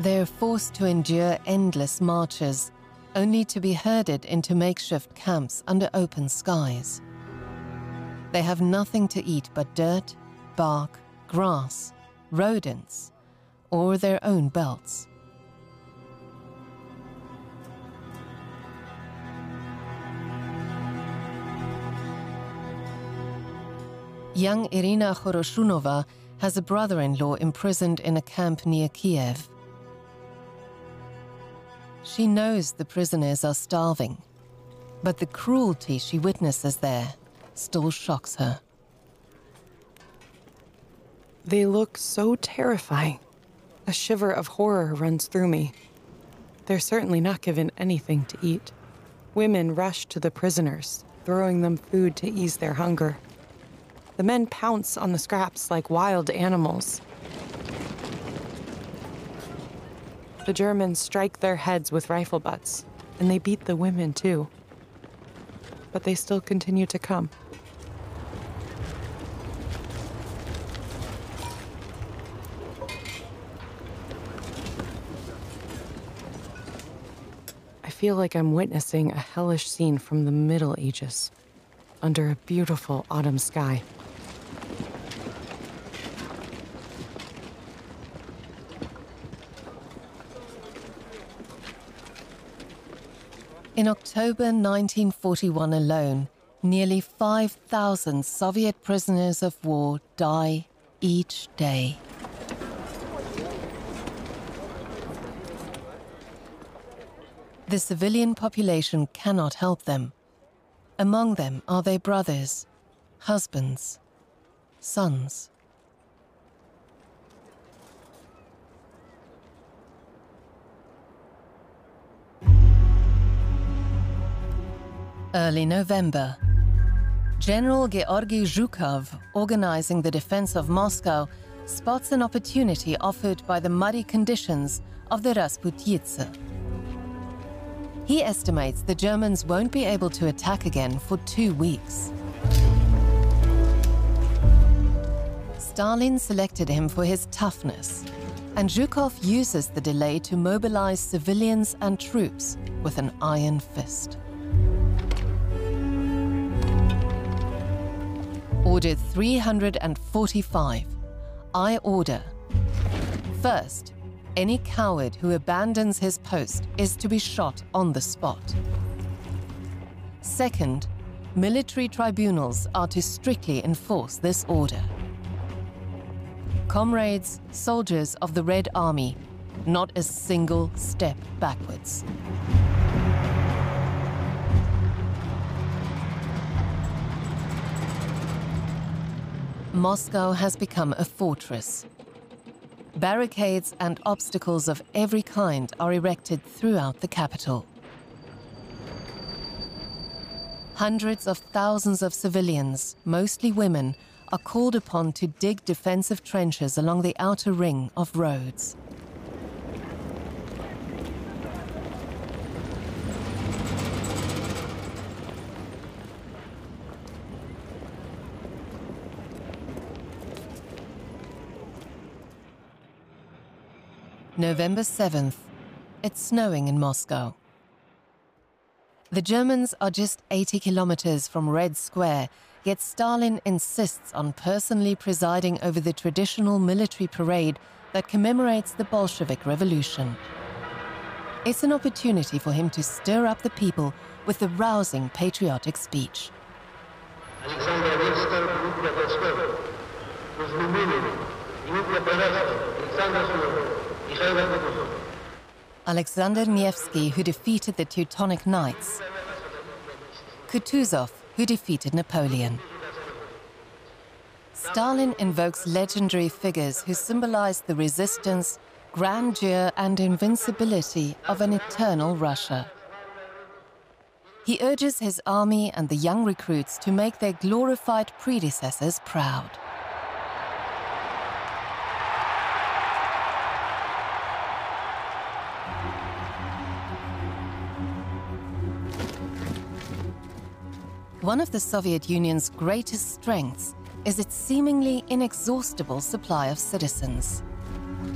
They're forced to endure endless marches, only to be herded into makeshift camps under open skies. They have nothing to eat but dirt, bark, grass, rodents, or their own belts. Young Irina Khoroshunova has a brother-in-law imprisoned in a camp near Kiev. She knows the prisoners are starving, but the cruelty she witnesses there still shocks her. They look so terrifying. A shiver of horror runs through me. They're certainly not given anything to eat. Women rush to the prisoners, throwing them food to ease their hunger. The men pounce on the scraps like wild animals. The Germans strike their heads with rifle butts, and they beat the women too. But they still continue to come. I feel like I'm witnessing a hellish scene from the Middle Ages, under a beautiful autumn sky. In October 1941 alone, nearly 5,000 Soviet prisoners of war die each day. The civilian population cannot help them. Among them are their brothers, husbands, sons. Early November. General Georgy Zhukov, organizing the defense of Moscow, spots an opportunity offered by the muddy conditions of the Rasputitsa. He estimates the Germans won't be able to attack again for 2 weeks. Stalin selected him for his toughness, and Zhukov uses the delay to mobilize civilians and troops with an iron fist. Order 345. I order. First, any coward who abandons his post is to be shot on the spot. Second, military tribunals are to strictly enforce this order. Comrades, soldiers of the Red Army, not a single step backwards. Moscow has become a fortress. Barricades and obstacles of every kind are erected throughout the capital. Hundreds of thousands of civilians, mostly women, are called upon to dig defensive trenches along the outer ring of roads. November 7th. It's snowing in Moscow. The Germans are just 80 kilometers from Red Square, yet Stalin insists on personally presiding over the traditional military parade that commemorates the Bolshevik Revolution. It's an opportunity for him to stir up the people with a rousing patriotic speech. Alexander Nevsky, who defeated the Teutonic Knights. Kutuzov, who defeated Napoleon. Stalin invokes legendary figures who symbolize the resistance, grandeur, and invincibility of an eternal Russia. He urges his army and the young recruits to make their glorified predecessors proud. One of the Soviet Union's greatest strengths is its seemingly inexhaustible supply of citizens.